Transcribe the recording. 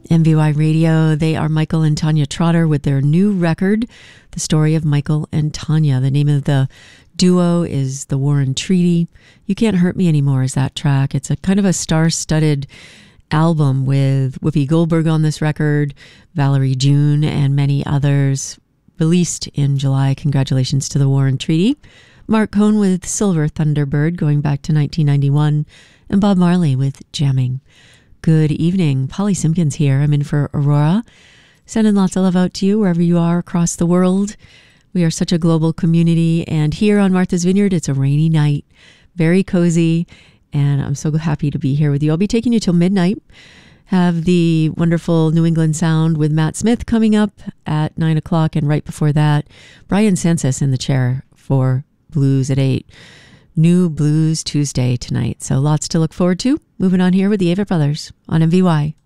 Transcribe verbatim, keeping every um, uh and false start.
M V Y Radio. They are Michael and Tanya Trotter with their new record, The Story of Michael and Tanya. The name of the duo is The Warren Treaty. You Can't Hurt Me Anymore is that track. It's a kind of a star-studded album with Whoopi Goldberg on this record, Valerie June, and many others. Released in July. Congratulations to The Warren Treaty. Mark Cohn with Silver Thunderbird going back to nineteen ninety-one, and Bob Marley with Jamming. Good evening. Polly Simpkins here. I'm in for Aurora. Sending lots of love out to you wherever you are across the world. We are such a global community, and here on Martha's Vineyard, it's a rainy night. Very cozy, and I'm so happy to be here with you. I'll be taking you till midnight. Have the wonderful New England Sound with Matt Smith coming up at nine o'clock, and right before that, Brian Sanchez in the chair for Blues at eight. New Blues Tuesday tonight, so lots to look forward to. Moving on here with the Avett Brothers on M V Y.